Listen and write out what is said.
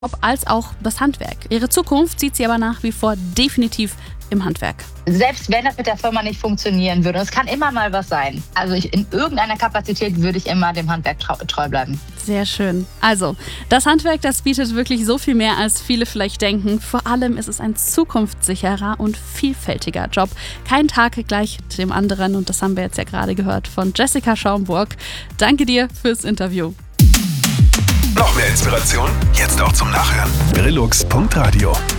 als auch das Handwerk. Ihre Zukunft sieht sie aber nach wie vor definitiv im Handwerk. Selbst wenn das mit der Firma nicht funktionieren würde, und es kann immer mal was sein. Also in irgendeiner Kapazität würde ich immer dem Handwerk treu bleiben. Sehr schön. Also, das Handwerk, das bietet wirklich so viel mehr, als viele vielleicht denken. Vor allem ist es ein zukunftssicherer und vielfältiger Job. Kein Tag gleich dem anderen, und das haben wir jetzt ja gerade gehört von Jessica Schaumburg. Danke dir fürs Interview. Noch mehr Inspiration? Jetzt auch zum Nachhören. Brillux.radio